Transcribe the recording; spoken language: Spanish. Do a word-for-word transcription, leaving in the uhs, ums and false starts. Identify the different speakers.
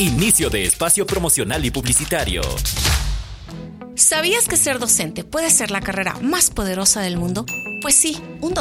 Speaker 1: Inicio de espacio promocional y publicitario.
Speaker 2: ¿Sabías que ser docente puede ser la carrera más poderosa del mundo? Pues sí, un docente